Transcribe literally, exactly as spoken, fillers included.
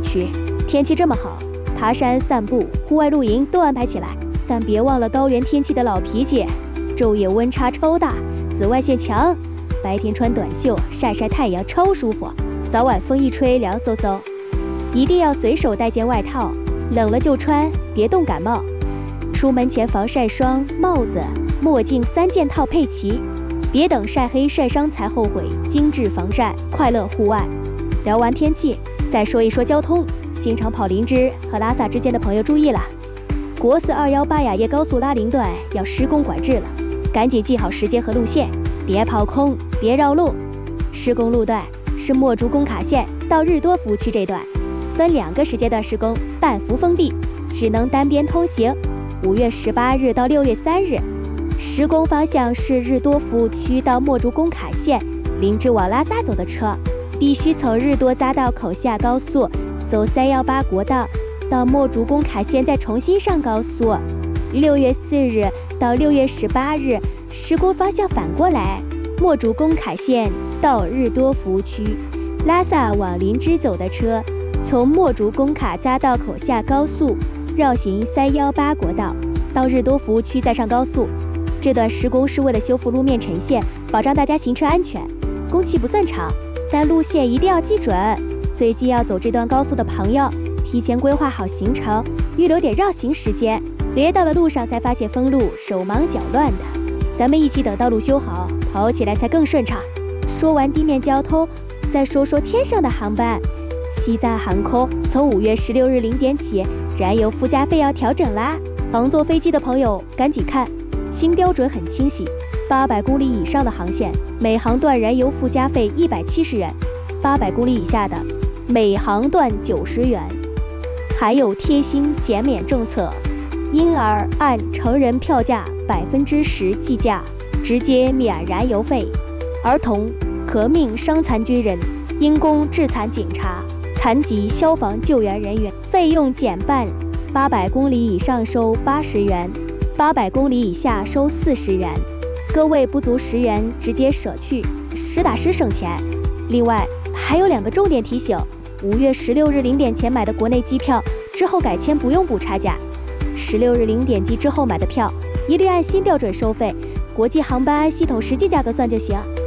区。天气这么好，爬山、散步、户外露营都安排起来。但别忘了高原天气的老脾气，昼夜温差超大，紫外线强，白天穿短袖晒晒太阳超舒服，早晚风一吹凉飕飕。一定要随手带件外套，冷了就穿，别冻感冒。出门前防晒霜、帽子、墨镜三件套配齐，别等晒黑晒伤才后悔。精致防晒，快乐户外。聊完天气，再说一说交通。经常跑林芝和拉萨之间的朋友注意了，国四二一八雅叶高速拉林段要施工管制了，赶紧记好时间和路线，别跑空，别绕路。施工路段是墨竹工卡线到日多服务区这段，分两个时间段施工，半幅封闭，只能单边通行。五月十八日到六月三日，施工方向是日多服务区到墨竹工卡线，林芝往拉萨走的车，必须从日多匝道口下高速，走三一八国道到墨竹工卡线，再重新上高速。六月四日到六月十八日，施工方向反过来，墨竹工卡线到日多服务区，拉萨往林芝走的车，从墨竹工卡匝道口下高速，绕行三一八国道到日多服务区，再上高速。这段施工是为了修复路面沉陷，保障大家行车安全。工期不算长，但路线一定要记准。最近要走这段高速的朋友，提前规划好行程，预留点绕行时间，别到了路上才发现封路，手忙脚乱的。咱们一起等道路修好，跑起来才更顺畅。说完地面交通，再说说天上的航班。西藏航空从五月十六日零点起，燃油附加费要调整啦。常坐飞机的朋友赶紧看，新标准很清晰，八百公里以上的航线，每航段燃油附加费一百七十元；八百公里以下的，每航段九十元。还有贴心减免政策，婴儿按成人票价百分之十计价，直接免燃油费；儿童、革命伤残军人、因公致残警察、残疾消防救援人员费用减半，八百公里以上收八十元，八百公里以下收四十元。各位不足十元直接舍去，实打实省钱。另外还有两个重点提醒：五月十六日零点前买的国内机票，之后改签不用补差价；十六日零点机之后买的票，一律按新标准收费，国际航班按系统实际价格算就行。